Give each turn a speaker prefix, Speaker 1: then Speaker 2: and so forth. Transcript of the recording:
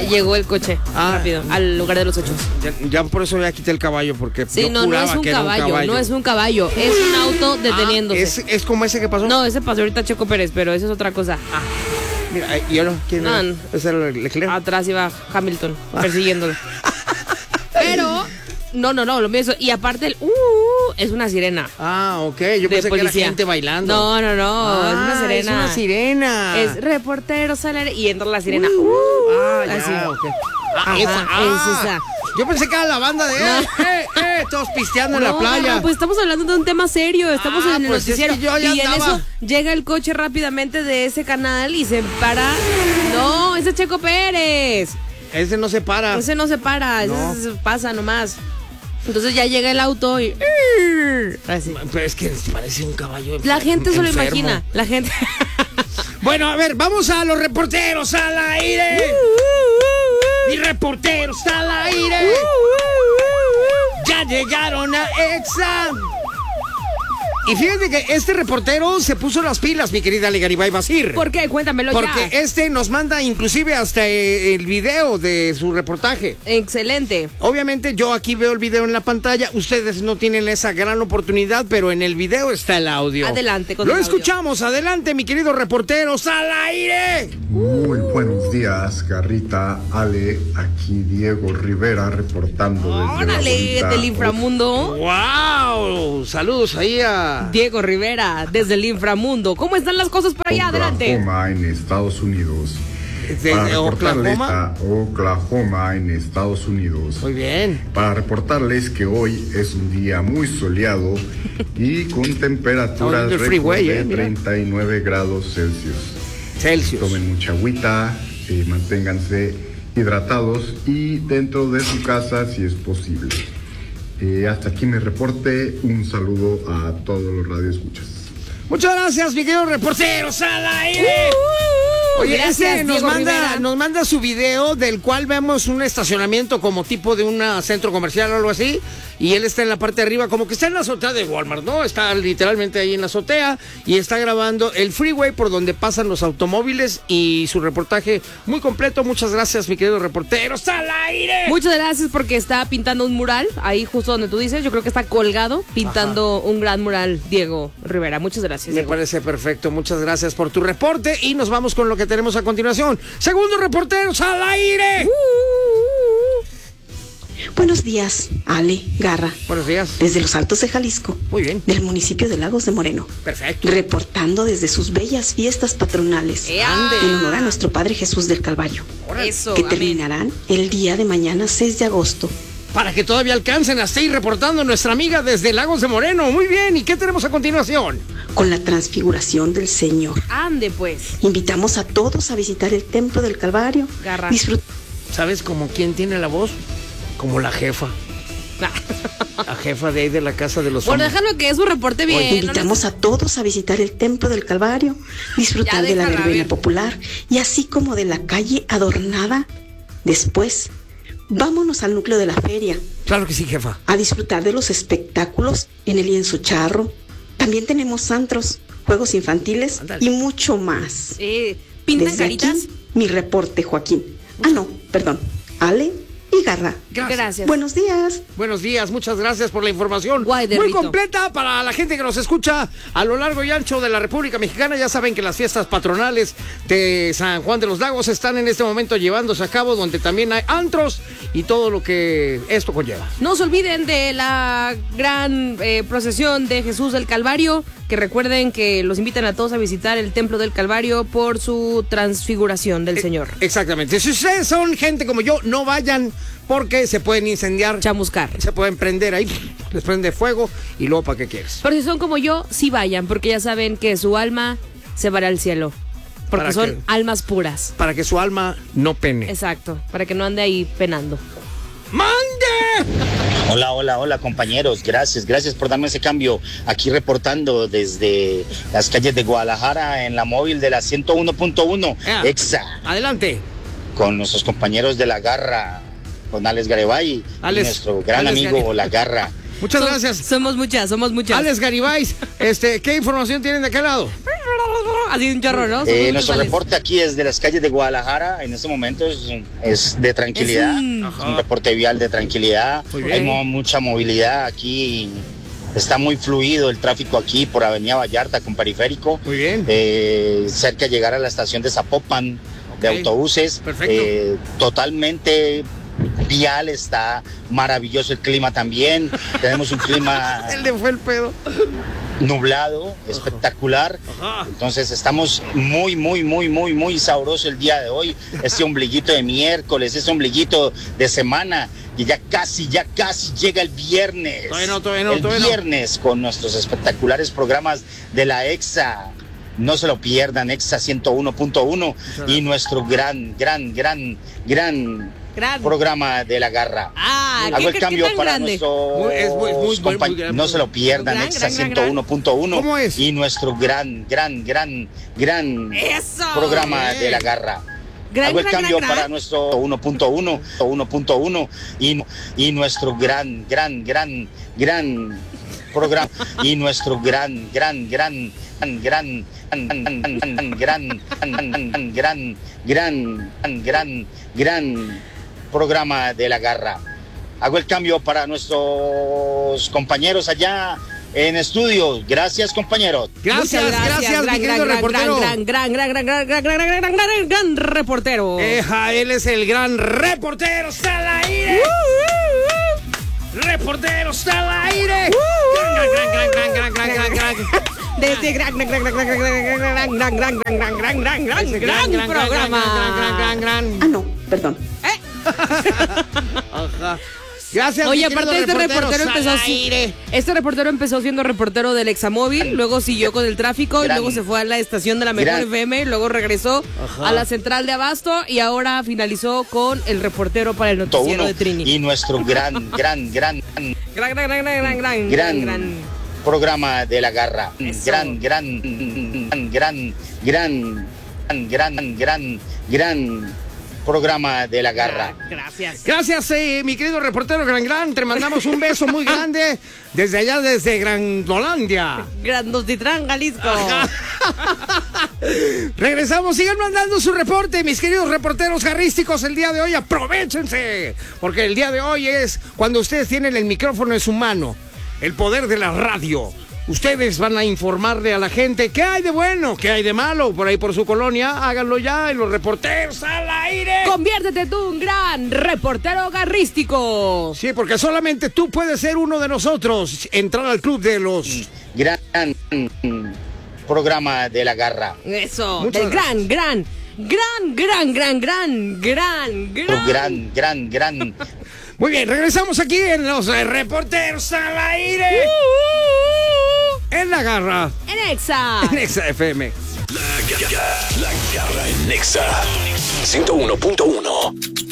Speaker 1: Llegó el coche rápido al lugar de los hechos.
Speaker 2: Ya por eso ya quité el caballo, porque
Speaker 1: sí,
Speaker 2: yo
Speaker 1: no es un caballo, no es un caballo, es un auto deteniéndose.
Speaker 2: ¿Es como ese que pasó?
Speaker 1: No, ese pasó ahorita Checo Pérez, pero esa es otra cosa.
Speaker 2: Mira, ¿y ahora quién era? ¿Es el Leclerc?
Speaker 1: Atrás iba Hamilton persiguiéndolo. Pero no, lo mío es, y aparte es una sirena.
Speaker 2: Ok, yo pensé que era gente bailando.
Speaker 1: No, es una sirena.
Speaker 2: Es una sirena.
Speaker 1: Es reportero salar y entra la sirena. Así.
Speaker 2: Okay. Es esa. Yo pensé que era la banda de todos pisteando en la playa.
Speaker 1: No, pues estamos hablando de un tema serio, estamos en el noticiero.
Speaker 2: Es que yo ya
Speaker 1: y en
Speaker 2: andaba.
Speaker 1: eso llega el coche rápidamente de ese canal y se para. No, ese es Checo Pérez.
Speaker 2: Ese no se para.
Speaker 1: Ese pasa nomás. Entonces ya llega el auto y... Así.
Speaker 2: Pero es que parece un caballo.
Speaker 1: La gente se lo imagina. La gente...
Speaker 2: Bueno, a ver, vamos a los reporteros al aire. Y reporteros al aire. Ya llegaron a Exa. Y fíjate que este reportero se puso las pilas, mi querida Ale Garibay Basir.
Speaker 1: ¿Por qué? Cuéntamelo
Speaker 2: Porque
Speaker 1: ya.
Speaker 2: nos manda inclusive hasta el video de su reportaje.
Speaker 1: Excelente.
Speaker 2: Obviamente yo aquí veo el video en la pantalla. Ustedes no tienen esa gran oportunidad, pero en el video está el audio.
Speaker 1: Adelante con
Speaker 2: Lo
Speaker 1: el audio.
Speaker 2: escuchamos. Adelante, mi querido reporteros al aire.
Speaker 3: Muy buenos días, Garrita, Ale. Aquí Diego Rivera reportando desde la
Speaker 1: ¡Órale!
Speaker 3: bonita
Speaker 1: Del inframundo.
Speaker 2: ¡Wow! Saludos ahí a
Speaker 1: Diego Rivera, desde el inframundo. ¿Cómo están las cosas por allá? Adelante.
Speaker 3: Oklahoma, en Estados Unidos. Para
Speaker 2: ¿Desde
Speaker 3: reportarles
Speaker 2: Oklahoma?
Speaker 3: a Oklahoma, en Estados Unidos.
Speaker 2: Muy bien.
Speaker 3: Para reportarles que hoy es un día muy soleado y con temperaturas
Speaker 2: del freeway,
Speaker 3: de
Speaker 2: mira.
Speaker 3: 39 grados Celsius. Tomen mucha agüita, manténganse hidratados y dentro de su casa si es posible. Hasta aquí mi reporte. Un saludo a todos los radioescuchas.
Speaker 2: Muchas gracias, mi querido reporteros al aire. Oye,
Speaker 1: gracias,
Speaker 2: nos
Speaker 1: Diego Rivera.
Speaker 2: manda su video del cual vemos un estacionamiento como tipo de un centro comercial o algo así. Y él está en la parte de arriba, como que está en la azotea de Walmart, ¿no? Está literalmente ahí en la azotea y está grabando el freeway por donde pasan los automóviles y su reportaje muy completo. Muchas gracias, mi querido reporteros al aire.
Speaker 1: Muchas gracias porque está pintando un mural ahí justo donde tú dices. Yo creo que está colgado pintando un gran mural, Diego Rivera. Muchas gracias.
Speaker 2: Me
Speaker 1: Diego.
Speaker 2: parece perfecto. Muchas gracias por tu reporte y nos vamos con lo que tenemos a continuación. Segundo reporteros al aire.
Speaker 4: Buenos días, Ale, Garra.
Speaker 2: Buenos días.
Speaker 4: Desde los Altos de Jalisco.
Speaker 2: Muy bien.
Speaker 4: Del municipio de Lagos de Moreno.
Speaker 2: Perfecto.
Speaker 4: Reportando desde sus bellas fiestas patronales.
Speaker 1: ¡Ande!
Speaker 4: En honor a nuestro Padre Jesús del Calvario.
Speaker 1: Eso,
Speaker 4: que
Speaker 1: amén.
Speaker 4: terminarán el día de mañana 6 de agosto.
Speaker 2: Para que todavía alcancen hasta ir reportando nuestra amiga desde Lagos de Moreno. Muy bien. ¿Y qué tenemos a continuación?
Speaker 4: Con la transfiguración del Señor.
Speaker 1: Ande pues.
Speaker 4: Invitamos a todos a visitar el Templo del Calvario.
Speaker 1: Garra.
Speaker 2: ¿Sabes como quién tiene la voz? Como la jefa. La jefa de ahí de la casa de los
Speaker 1: Bueno,
Speaker 2: hombres.
Speaker 1: déjalo que es un reporte bien.
Speaker 4: Invitamos a todos a visitar el Templo del Calvario, disfrutar
Speaker 1: Ya,
Speaker 4: de la
Speaker 1: déjala
Speaker 4: verbena
Speaker 1: ver.
Speaker 4: popular y así como de la calle adornada. Después, vámonos al núcleo de la feria
Speaker 2: Claro que sí, jefa.
Speaker 4: a disfrutar de los espectáculos en el lienzo charro. También tenemos antros, juegos infantiles
Speaker 2: Ándale.
Speaker 4: y mucho más.
Speaker 1: ¿Pintan
Speaker 4: Desde
Speaker 1: caritas?
Speaker 4: aquí, mi reporte, Joaquín. Perdón, Ale y Garra.
Speaker 1: Gracias.
Speaker 4: Buenos días.
Speaker 2: Buenos días, muchas gracias por la información.
Speaker 1: Guay de
Speaker 2: muy
Speaker 1: Rito.
Speaker 2: completa para la gente que nos escucha a lo largo y ancho de la República Mexicana. Ya saben que las fiestas patronales de San Juan de los Lagos están en este momento llevándose a cabo, donde también hay antros y todo lo que esto conlleva.
Speaker 1: No se olviden de la gran procesión de Jesús del Calvario, que recuerden que los invitan a todos a visitar el Templo del Calvario por su transfiguración del Señor.
Speaker 2: Exactamente. Si ustedes son gente como yo, no vayan porque se pueden incendiar.
Speaker 1: Chamuscar.
Speaker 2: Se pueden prender ahí, les prende fuego y luego ¿para qué quieres?
Speaker 1: Pero si son como yo, sí vayan, porque ya saben que su alma se va al cielo. Porque
Speaker 2: ¿Para
Speaker 1: son
Speaker 2: qué?
Speaker 1: almas puras.
Speaker 2: Para que su alma no pene.
Speaker 1: Exacto, para que no ande ahí penando.
Speaker 2: ¡Mande!
Speaker 5: Hola compañeros, gracias por darme ese cambio. Aquí reportando desde las calles de Guadalajara en la móvil de la 101.1 Exa.
Speaker 2: Adelante.
Speaker 5: Con nuestros compañeros de La Garra, con Alex Garibay y nuestro gran amigo La Garra.
Speaker 2: Muchas gracias.
Speaker 1: Somos muchas.
Speaker 2: Alex Garibay, ¿qué información tienen de aquel lado?
Speaker 1: Así un chorro, ¿no?
Speaker 5: Nuestro reporte aquí es de las calles de Guadalajara. En este momento es de tranquilidad. Es un reporte vial de tranquilidad. Hay mucha movilidad aquí. Está muy fluido el tráfico aquí por Avenida Vallarta con Periférico.
Speaker 2: Muy bien.
Speaker 5: Cerca de llegar a la estación de Zapopan de autobuses.
Speaker 2: Perfecto.
Speaker 5: Totalmente vial, está maravilloso el clima también. Tenemos un clima
Speaker 2: Fue el pedo.
Speaker 5: nublado, espectacular. Entonces estamos muy sabroso el día de hoy. Este ombliguito de miércoles, este ombliguito de semana. Y ya casi llega el viernes.
Speaker 2: Todavía no.
Speaker 5: Viernes con nuestros espectaculares programas de la EXA. No se lo pierdan, EXA 101.1 y nuestro gran programa de la garra. Hago el cambio para nuestros compañeros. No se lo pierdan, EXA 101.1.
Speaker 2: ¿Cómo es?
Speaker 5: Y nuestro gran programa de la garra. Hago el cambio para nuestro 1.1 y nuestro gran programa y nuestro gran programa de la garra. Hago el cambio para nuestros compañeros allá en estudios. Gracias, compañeros.
Speaker 2: Gracias, mi querido reportero.
Speaker 1: Gran reportero.
Speaker 2: Él es el gran reportero. ¡Está al aire! ¡Reportero está al aire! Gran.
Speaker 1: Desde gran programa.
Speaker 4: Ah, no, perdón.
Speaker 2: Ajá. Gracias.
Speaker 1: Oye, aparte este reportero empezó siendo reportero del Examóvil, luego siguió con el tráfico y luego se fue a la estación de la Mejor FM, luego regresó a la central de Abasto y ahora finalizó con el reportero para el noticiero de Trini.
Speaker 5: Y nuestro gran programa de la garra. Gran programa de la garra.
Speaker 2: Gracias, mi querido reportero Gran. Te mandamos un beso muy grande desde allá, desde Grandolandia.
Speaker 1: Grandostitlán, Jalisco.
Speaker 2: Regresamos, sigan mandando su reporte, mis queridos reporteros garrísticos. El día de hoy, aprovechense, porque el día de hoy es cuando ustedes tienen el micrófono en su mano, el poder de la radio. Ustedes van a informarle a la gente qué hay de bueno, qué hay de malo por ahí por su colonia. Háganlo ya en los reporteros al aire.
Speaker 1: Conviértete tú un gran reportero garrístico.
Speaker 2: Sí, porque solamente tú puedes ser uno de nosotros. Entrar al club de los...
Speaker 5: Gran programa de la garra.
Speaker 1: Eso,
Speaker 5: Muchas
Speaker 1: del gran.
Speaker 2: Muy bien, regresamos aquí en los reporteros al aire. En la garra.
Speaker 1: En Exa.
Speaker 2: En Exa FM.
Speaker 6: La garra en Exa 101.1.